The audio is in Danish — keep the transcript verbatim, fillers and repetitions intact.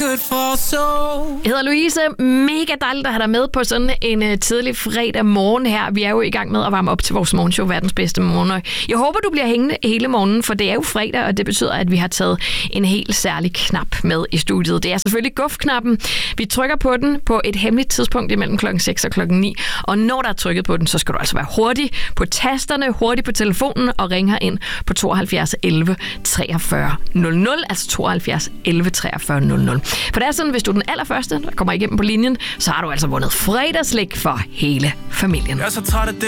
good for soul. Jeg hedder Louise. Mega dejligt at have dig med på sådan en uh, tidlig fredag morgen her. Vi er jo i gang med at varme op til vores morgenshow, verdens bedste morgen. Jeg håber, du bliver hængende hele morgenen, for det er jo fredag, og det betyder, at vi har taget en helt særlig knap med i studiet. Det er selvfølgelig guf-knappen. Vi trykker på den på et hemmeligt tidspunkt imellem klokken seks og klokken ni. Og når der er trykket på den, så skal du altså være hurtig på tasterne, hurtig på telefonen og ringe ind på tooghalvfjerds elleve treogfyrre nul nul, altså tooghalvfjerds elleve treogfyrre nul nul. For det er sådan, hvis du er den allerførste, der kommer igennem på linjen, så har du altså vundet fredagslæg for hele familien. Jeg er så træt af det